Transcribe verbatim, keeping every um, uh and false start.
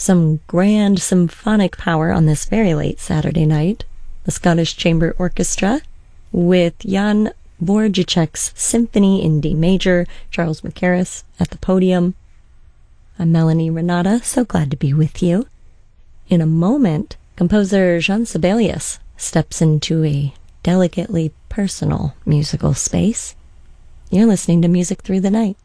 Some grand symphonic power on this very late Saturday night. The Scottish Chamber Orchestra with Jan Borjacek's Symphony in D Major, Charles Mackerras at the podium. I'm Melanie Renata, so glad to be with you. In a moment, composer Jean Sibelius steps into a delicately personal musical space. You're listening to Music Through the Night.